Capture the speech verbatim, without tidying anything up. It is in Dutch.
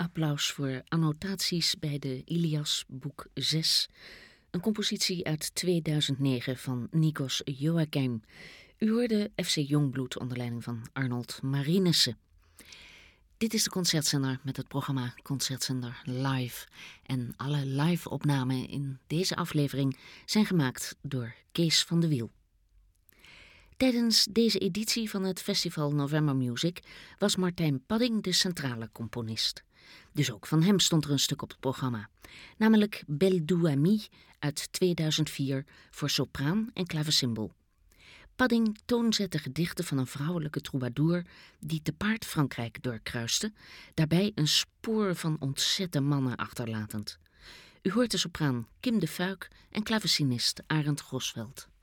applaus voor annotaties bij de Ilias, boek zes. Een compositie uit tweeduizend negen van Nikos Joachim. U hoorde F C Jongbloed onder leiding van Arnold Marinessen. Dit is de Concertzender met het programma Concertzender Live. En alle live-opnamen in deze aflevering zijn gemaakt door Kees van de Wiel. Tijdens deze editie van het festival November Music was Martijn Padding de centrale componist. Dus ook van hem stond er een stuk op het programma. Namelijk Belle Doux Amie uit tweeduizend vier voor sopraan en klavecimbal. Padding toonzette gedichten van een vrouwelijke troubadour die te paard Frankrijk doorkruiste, daarbij een spoor van ontzette mannen achterlatend. U hoort de sopraan Kim de Fuik en klavecinist Arend Grosveld.